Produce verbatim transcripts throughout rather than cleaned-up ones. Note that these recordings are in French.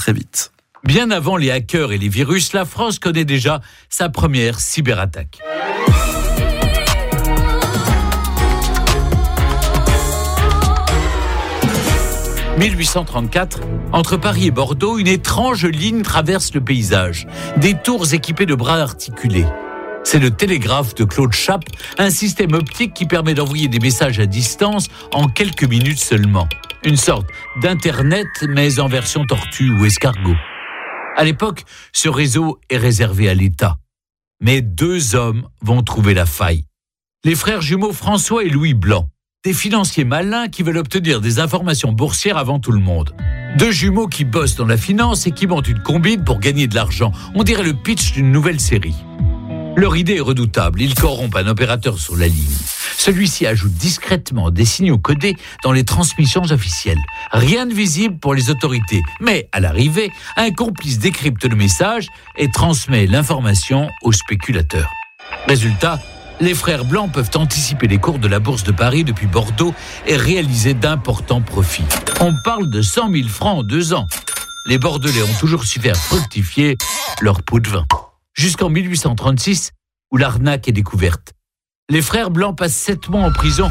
très vite. Bien avant les hackers et les virus, la France connaît déjà sa première cyberattaque. dix-huit cent trente-quatre, entre Paris et Bordeaux, une étrange ligne traverse le paysage. Des tours équipées de bras articulés. C'est le télégraphe de Claude Chappe, un système optique qui permet d'envoyer des messages à distance en quelques minutes seulement. Une sorte d'internet, mais en version tortue ou escargot. À l'époque, ce réseau est réservé à l'État. Mais deux hommes vont trouver la faille. Les frères jumeaux François et Louis Blanc. Des financiers malins qui veulent obtenir des informations boursières avant tout le monde. Deux jumeaux qui bossent dans la finance et qui montent une combine pour gagner de l'argent. On dirait le pitch d'une nouvelle série. Leur idée est redoutable. Ils corrompent un opérateur sur la ligne. Celui-ci ajoute discrètement des signaux codés dans les transmissions officielles. Rien de visible pour les autorités. Mais à l'arrivée, un complice décrypte le message et transmet l'information aux spéculateurs. Résultat, les frères Blancs peuvent anticiper les cours de la bourse de Paris depuis Bordeaux et réaliser d'importants profits. On parle de cent mille francs en deux ans. Les Bordelais ont toujours su faire fructifier leur pot de vin. Jusqu'en dix-huit cent trente-six, où l'arnaque est découverte. Les frères Blancs passent sept mois en prison.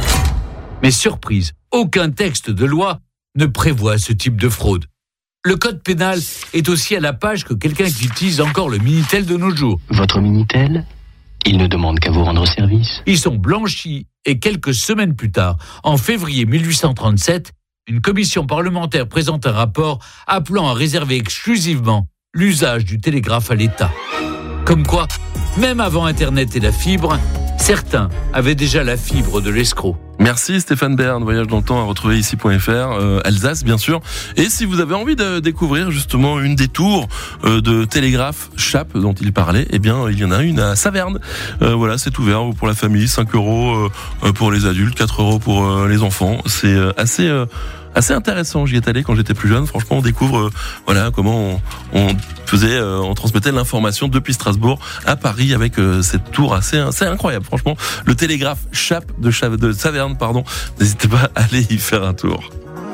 Mais surprise, aucun texte de loi ne prévoit ce type de fraude. Le code pénal est aussi à la page que quelqu'un qui utilise encore le Minitel de nos jours. Votre Minitel ? Il ne demande qu'à vous rendre service. Ils sont blanchis et quelques semaines plus tard, en février dix-huit cent trente-sept, une commission parlementaire présente un rapport appelant à réserver exclusivement l'usage du télégraphe à l'État. Comme quoi, même avant Internet et la fibre, certains avaient déjà la fibre de l'escroc. Merci Stéphane Bern, Voyage dans le temps à retrouver ici point f r, euh, Alsace bien sûr. Et si vous avez envie de découvrir justement une des tours euh, de télégraphe Chappe dont il parlait, eh bien il y en a une à Saverne. Euh, voilà, c'est ouvert pour la famille, cinq euros euh, pour les adultes, quatre euros pour euh, les enfants. C'est euh, assez... Euh, assez intéressant, j'y étais allé quand j'étais plus jeune. Franchement, on découvre euh, voilà comment on, on faisait, euh, on transmettait l'information depuis Strasbourg à Paris avec euh, cette tour assez, assez incroyable. Franchement, le télégraphe Chappe de, Chappe de Saverne, pardon. N'hésitez pas à aller y faire un tour.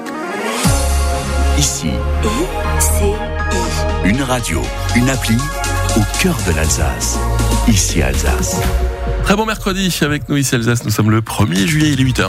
Ici, I C I. Une radio, une appli au cœur de l'Alsace. Ici Alsace. Très bon mercredi avec nous ici Alsace. Nous sommes le premier juillet, il est huit heures.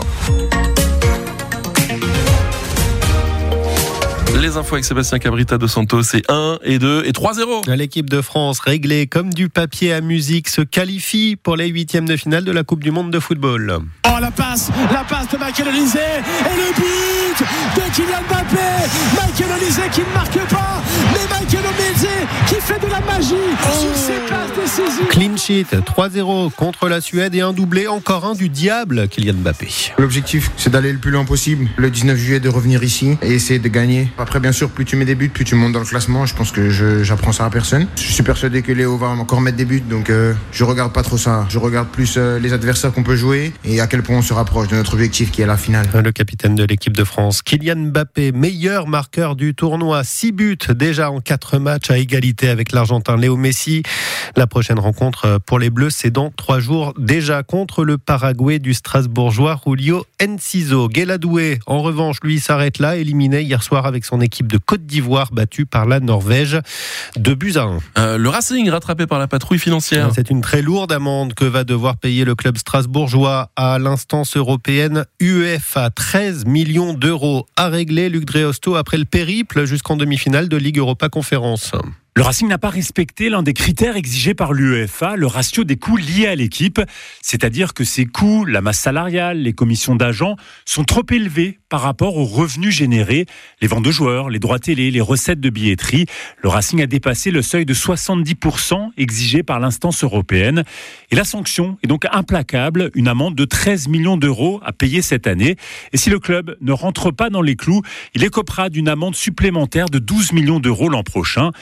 Les infos avec Sébastien Cabrita de Santos, c'est un et deux et trois zéro. L'équipe de France, réglée comme du papier à musique, se qualifie pour les huitièmes de finale de la Coupe du Monde de football. Oh, la passe, la passe de Michael Olise et le but de Kylian Mbappé. Michael Olise qui ne marque pas, mais Michael Olise qui fait de la magie oh. sur ses passes décisives. Clean sheet, trois zéro contre la Suède et un doublé, encore un du diable, Kylian Mbappé. L'objectif, c'est d'aller le plus loin possible. Le dix-neuf juillet, de revenir ici et essayer de gagner. Après, bien sûr, plus tu mets des buts, plus tu montes dans le classement. Je pense que je, j'apprends ça à personne. Je suis persuadé que Léo va encore mettre des buts, donc euh, je regarde pas trop ça. Je regarde plus euh, les adversaires qu'on peut jouer et à quel point on se rapproche de notre objectif qui est la finale. Le capitaine de l'équipe de France, Kylian Mbappé, meilleur marqueur du tournoi. six buts déjà en quatre matchs à égalité avec l'Argentin Léo Messi. La prochaine rencontre pour les Bleus, c'est dans trois jours déjà contre le Paraguay du Strasbourgeois Julio Enciso. Guéladoué, en revanche, lui s'arrête là, éliminé hier soir avec son équipe de Côte d'Ivoire, battue par la Norvège, deux buts à un. Euh, le Racing rattrapé par la patrouille financière. C'est une très lourde amende que va devoir payer le club strasbourgeois à l'instance européenne UEFA. treize millions d'euros à régler, Luc Dreosto, après le périple jusqu'en demi-finale de Ligue Europa Conférence. Le Racing n'a pas respecté l'un des critères exigés par l'UEFA, le ratio des coûts liés à l'équipe. C'est-à-dire que ces coûts, la masse salariale, les commissions d'agents, sont trop élevés par rapport aux revenus générés, les ventes de joueurs, les droits télé, les recettes de billetterie. Le Racing a dépassé le seuil de soixante-dix pour cent exigé par l'instance européenne. Et la sanction est donc implacable, une amende de treize millions d'euros à payer cette année. Et si le club ne rentre pas dans les clous, il écopera d'une amende supplémentaire de douze millions d'euros l'an prochain.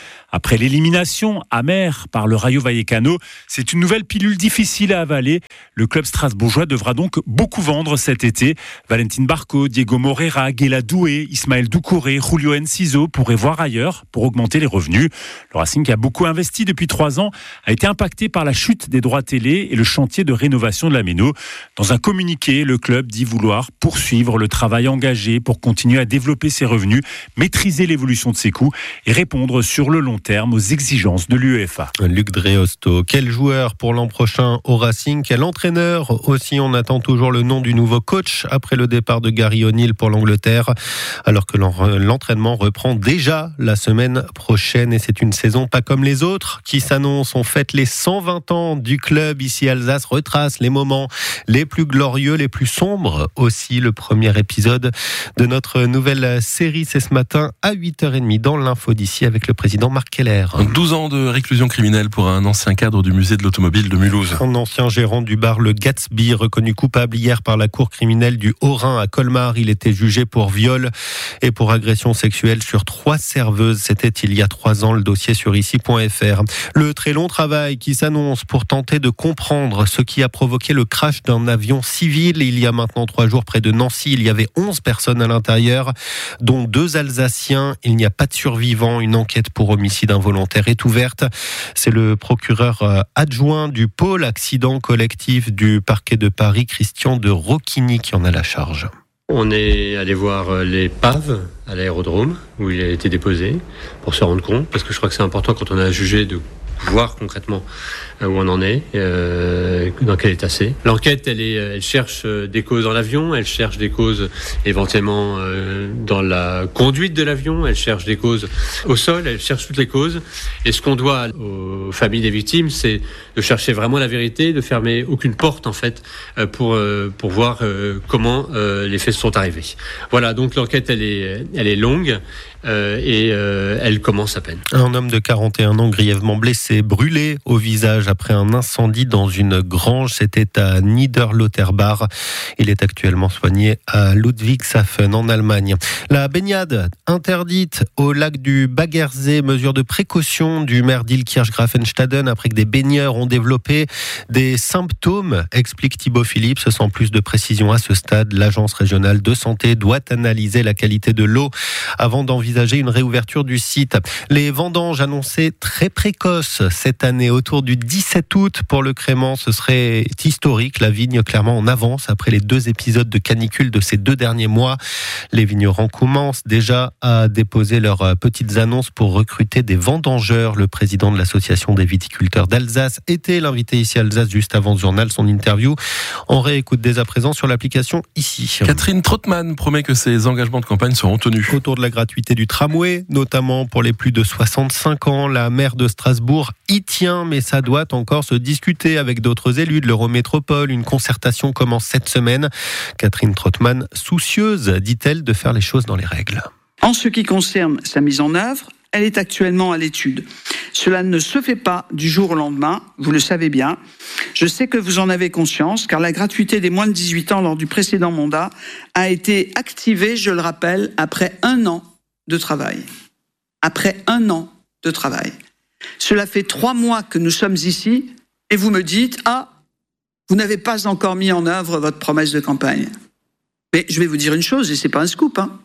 Après l'élimination amère par le Rayo Vallecano, c'est une nouvelle pilule difficile à avaler. Le club strasbourgeois devra donc beaucoup vendre cet été. Valentin Barco, Diego Moreira, Guela Doué, Ismaël Doucouré, Julio Enciso pourraient voir ailleurs pour augmenter les revenus. Le Racing, qui a beaucoup investi depuis trois ans, a été impacté par la chute des droits télé et le chantier de rénovation de la Méno. Dans un communiqué, le club dit vouloir poursuivre le travail engagé pour continuer à développer ses revenus, maîtriser l'évolution de ses coûts et répondre sur le long terme aux exigences de l'UEFA. Luc Dreosto, quel joueur pour l'an prochain au Racing? Quel entraîneur aussi? On attend toujours le nom du nouveau coach après le départ de Gary O'Neill pour l'Angleterre, alors que l'entraînement reprend déjà la semaine prochaine et c'est une saison pas comme les autres qui s'annonce. On fête les cent vingt ans du club ici Alsace, retrace les moments les plus glorieux, les plus sombres aussi. Le premier épisode de notre nouvelle série, c'est ce matin à huit heures trente dans l'info d'ici avec le président Marc Keller. douze ans de réclusion criminelle pour un ancien cadre du musée de l'automobile de Mulhouse. Un ancien gérant du bar Le Gatsby, reconnu coupable hier par la cour criminelle du Haut-Rhin à Colmar. Il était jugé pour viol et pour agression sexuelle sur trois serveuses. C'était il y a trois ans, le dossier sur ici point f r. Le très long travail qui s'annonce pour tenter de comprendre ce qui a provoqué le crash d'un avion civil. Il y a maintenant trois jours près de Nancy, il y avait onze personnes à l'intérieur, dont deux Alsaciens. Il n'y a pas de survivants. Une enquête pour homicide involontaire est ouverte. C'est le procureur adjoint du pôle accident collectif du parquet de Paris, Christian de Rocchini, qui en a la charge. On est allé voir l'épave à l'aérodrome où il a été déposé pour se rendre compte, parce que je crois que c'est important quand on a jugé de voir concrètement où on en est, euh, dans quel état c'est. L'enquête, elle, est, elle cherche des causes dans l'avion, elle cherche des causes éventuellement euh, dans la conduite de l'avion, elle cherche des causes au sol, elle cherche toutes les causes. Et ce qu'on doit aux familles des victimes, c'est de chercher vraiment la vérité, de fermer aucune porte en fait, euh, pour euh, pour voir euh, comment euh, les faits sont arrivés. Voilà, donc l'enquête, elle est elle est longue. Euh, et euh, elle commence à peine. Un homme de quarante et un ans grièvement blessé, brûlé au visage après un incendie dans une grange. C'était à Niederlotterbach. Il est actuellement soigné à Ludwigshafen en Allemagne. La baignade interdite au lac du Baggersee, mesure de précaution du maire d'Illkirch-Grafenstaden après que des baigneurs ont développé des symptômes, explique Thibaut Philippe. Sans plus de précision à ce stade, l'agence régionale de santé doit analyser la qualité de l'eau avant d'envisager une réouverture du site. Les vendanges annoncées très précoces cette année, autour du dix-sept août pour le Crémant. Ce serait historique. La vigne clairement en avance après les deux épisodes de canicule de ces deux derniers mois. Les vignerons commencent déjà à déposer leurs petites annonces pour recruter des vendangeurs. Le président de l'association des viticulteurs d'Alsace était l'invité ici à Alsace juste avant ce journal. Son interview, on réécoute dès à présent sur l'application ici. Catherine Trottmann promet que ses engagements de campagne seront tenus. Autour de la gratuité du tramway, notamment pour les plus de soixante-cinq ans. La maire de Strasbourg y tient, mais ça doit encore se discuter avec d'autres élus de l'Eurométropole. Une concertation commence cette semaine. Catherine Trottmann, soucieuse, dit-elle, de faire les choses dans les règles. En ce qui concerne sa mise en œuvre, elle est actuellement à l'étude. Cela ne se fait pas du jour au lendemain, vous le savez bien. Je sais que vous en avez conscience, car la gratuité des moins de dix-huit ans lors du précédent mandat a été activée, je le rappelle, après un an de travail. Après un an de travail. Cela fait trois mois que nous sommes ici et vous me dites « Ah, vous n'avez pas encore mis en œuvre votre promesse de campagne. » Mais je vais vous dire une chose, et c'est pas un scoop. Hein.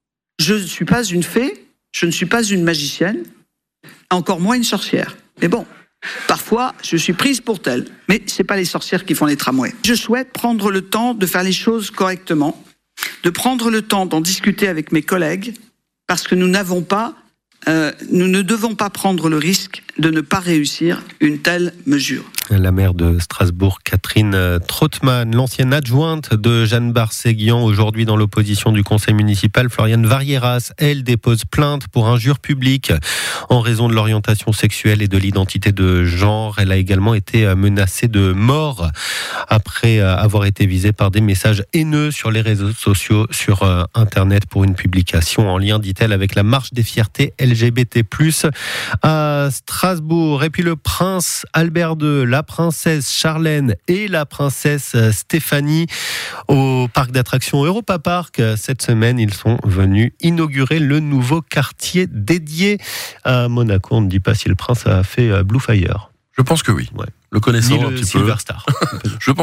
Je ne suis pas une fée, je ne suis pas une magicienne, encore moins une sorcière. Mais bon, parfois, je suis prise pour telle. Mais c'est pas les sorcières qui font les tramways. Je souhaite prendre le temps de faire les choses correctement, de prendre le temps d'en discuter avec mes collègues, parce que nous n'avons pas, euh, nous ne devons pas prendre le risque de ne pas réussir une telle mesure. La maire de Strasbourg, Catherine Trottmann, l'ancienne adjointe de Jeanne Barséguian, aujourd'hui dans l'opposition du conseil municipal, Floriane Varieras, elle dépose plainte pour injure publique en raison de l'orientation sexuelle et de l'identité de genre. Elle a également été menacée de mort après avoir été visée par des messages haineux sur les réseaux sociaux, sur Internet, pour une publication en lien, dit-elle, avec la marche des fiertés L G B T plus, à Strasbourg. Strasbourg. Et puis le prince Albert deux, la princesse Charlène et la princesse Stéphanie au parc d'attractions Europa Park. Cette semaine, ils sont venus inaugurer le nouveau quartier dédié à Monaco. On ne dit pas si le prince a fait Blue Fire. Je pense que oui. Ouais. Le connaissant Ni un le petit Silver peu. Star. Je pense